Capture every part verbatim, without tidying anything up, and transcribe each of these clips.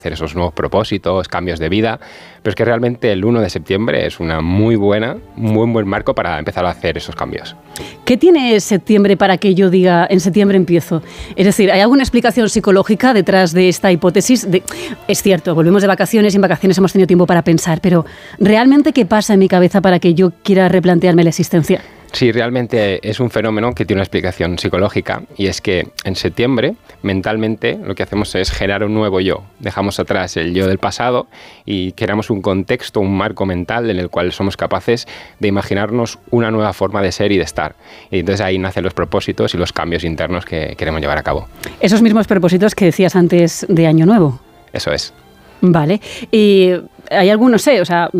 hacer esos nuevos propósitos, cambios de vida, pero es que realmente el uno de septiembre es una muy buena, muy buen marco para empezar a hacer esos cambios. ¿Qué tiene septiembre para que yo diga en septiembre empiezo? Es decir, ¿hay alguna explicación psicológica detrás de esta hipótesis? De, es cierto, volvemos de vacaciones y en vacaciones hemos tenido tiempo para pensar, pero ¿realmente qué pasa en mi cabeza para que yo quiera replantearme la existencia? Sí, realmente es un fenómeno que tiene una explicación psicológica y es que en septiembre mentalmente lo que hacemos es generar un nuevo yo. Dejamos atrás el yo del pasado y creamos un contexto, un marco mental en el cual somos capaces de imaginarnos una nueva forma de ser y de estar. Y entonces ahí nacen los propósitos y los cambios internos que queremos llevar a cabo. Esos mismos propósitos que decías antes de Año Nuevo. Eso es. Vale. Y hay algún, no sé, o sea...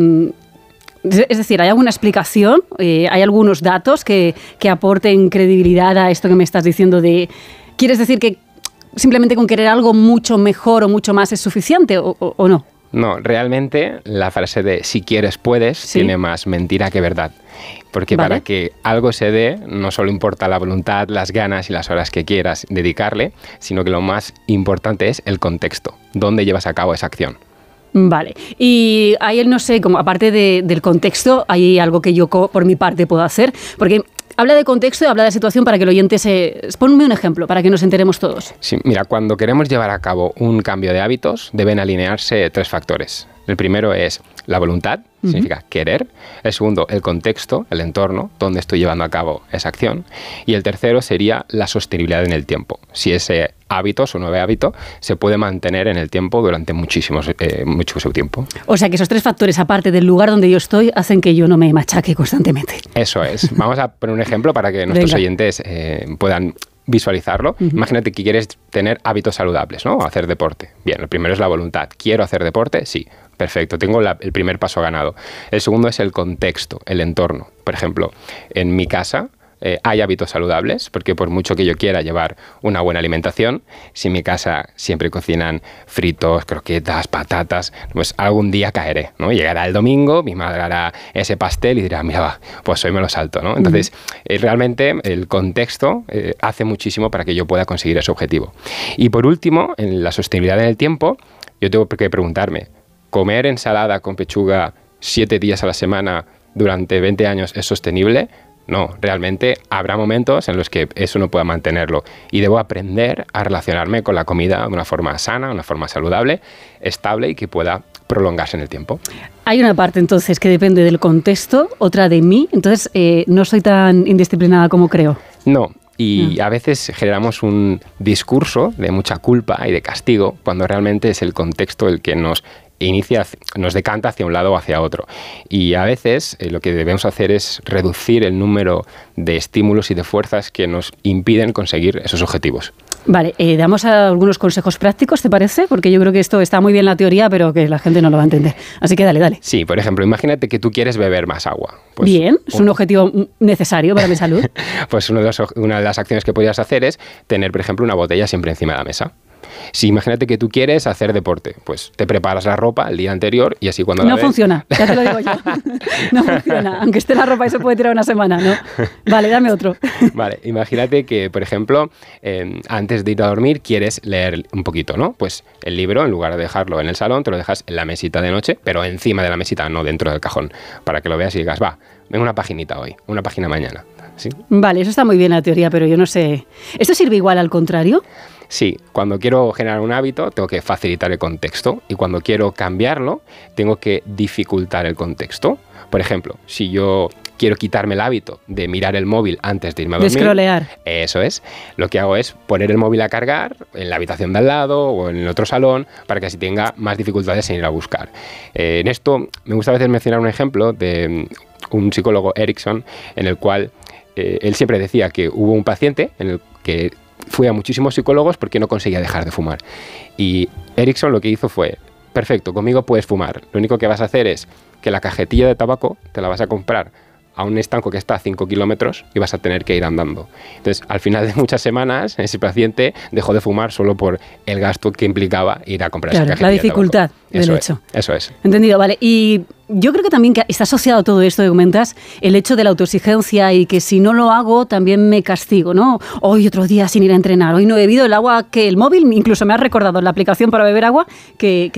Es decir, ¿hay alguna explicación? Eh, ¿Hay algunos datos que, que aporten credibilidad a esto que me estás diciendo de... ¿Quieres decir que simplemente con querer algo mucho mejor o mucho más es suficiente o, o, o no? No, realmente la frase de si quieres puedes ¿sí? tiene más mentira que verdad. Porque vale. para que algo se dé no solo importa la voluntad, las ganas y las horas que quieras dedicarle, sino que lo más importante es el contexto, dónde llevas a cabo esa acción. Vale, y ahí no sé, como aparte de, del contexto, hay algo que yo por mi parte puedo hacer, porque habla de contexto y habla de situación para que el oyente se... Ponme un ejemplo para que nos enteremos todos. Sí, mira, cuando queremos llevar a cabo un cambio de hábitos deben alinearse tres factores. El primero es la voluntad, uh-huh. significa querer. El segundo, el contexto, el entorno, donde estoy llevando a cabo esa acción. Y el tercero sería la sostenibilidad en el tiempo. Si ese hábito, su nuevo hábito, se puede mantener en el tiempo durante muchísimos, eh, muchísimo tiempo. O sea que esos tres factores, aparte del lugar donde yo estoy, hacen que yo no me machaque constantemente. Eso es. Vamos a poner un ejemplo para que nuestros Venga. oyentes eh, puedan visualizarlo. Uh-huh. Imagínate que quieres tener hábitos saludables, ¿no? Hacer deporte. Bien, el primero es la voluntad. ¿Quiero hacer deporte? Sí. Perfecto, tengo la, el primer paso ganado. El segundo es el contexto, el entorno. Por ejemplo, en mi casa eh, hay hábitos saludables, porque por mucho que yo quiera llevar una buena alimentación, si en mi casa siempre cocinan fritos, croquetas, patatas, pues algún día caeré, ¿no? Llegará el domingo, mi madre hará ese pastel y dirá, mira, va, pues hoy me lo salto, ¿no? Entonces, uh-huh. eh, realmente el contexto eh, hace muchísimo para que yo pueda conseguir ese objetivo. Y por último, en la sostenibilidad en el tiempo, yo tengo que preguntarme, ¿comer ensalada con pechuga siete días a la semana durante veinte años es sostenible? No, realmente habrá momentos en los que eso no pueda mantenerlo y debo aprender a relacionarme con la comida de una forma sana, de una forma saludable, estable y que pueda prolongarse en el tiempo. Hay una parte entonces que depende del contexto, otra de mí, entonces eh, no soy tan indisciplinada como creo. No. Y a veces generamos un discurso de mucha culpa y de castigo cuando realmente es el contexto el que nos inicia, nos decanta hacia un lado o hacia otro. Y a veces eh, lo que debemos hacer es reducir el número de estímulos y de fuerzas que nos impiden conseguir esos objetivos. Vale, eh, damos algunos consejos prácticos, ¿te parece? Porque yo creo que esto está muy bien en la teoría, pero que la gente no lo va a entender. Así que dale, dale. Sí, por ejemplo, imagínate que tú quieres beber más agua. Pues, bien, es un, un objetivo necesario para mi salud. Pues uno de los, una de las acciones que podrías hacer es tener, por ejemplo, una botella siempre encima de la mesa. Si imagínate que tú quieres hacer deporte, pues te preparas la ropa el día anterior y así cuando no la ves... No funciona, ya te lo digo yo. No funciona, aunque esté la ropa y se puede tirar una semana, ¿no? Vale, dame otro. Vale, imagínate que, por ejemplo, eh, antes de ir a dormir quieres leer un poquito, ¿no? Pues el libro, en lugar de dejarlo en el salón, te lo dejas en la mesita de noche, pero encima de la mesita, no dentro del cajón, para que lo veas y digas, va, venga una paginita hoy, una página mañana. ¿Sí? Vale, eso está muy bien la teoría, pero yo no sé... ¿Esto sirve igual al contrario? Sí, cuando quiero generar un hábito tengo que facilitar el contexto y cuando quiero cambiarlo tengo que dificultar el contexto. Por ejemplo, si yo quiero quitarme el hábito de mirar el móvil antes de irme a dormir... De scrollear. Eso es. Lo que hago es poner el móvil a cargar en la habitación de al lado o en el otro salón para que así tenga más dificultades en ir a buscar. Eh, en esto me gusta a veces mencionar un ejemplo de un psicólogo Erickson en el cual eh, él siempre decía que hubo un paciente en el que fue a muchísimos psicólogos porque no conseguía dejar de fumar. Y Erickson lo que hizo fue, perfecto, conmigo puedes fumar. Lo único que vas a hacer es que la cajetilla de tabaco te la vas a comprar a un estanco que está a cinco kilómetros y vas a tener que ir andando. Entonces, al final de muchas semanas, ese paciente dejó de fumar solo por el gasto que implicaba ir a comprar claro, esa cajetilla la dificultad de del eso hecho. Es, eso es. Entendido, vale. Y yo creo que también que está asociado a todo esto que comentas el hecho de la autoexigencia y que si no lo hago también me castigo, ¿no? Hoy otro día sin ir a entrenar, hoy no he bebido el agua que el móvil incluso me ha recordado en la aplicación para beber agua que, que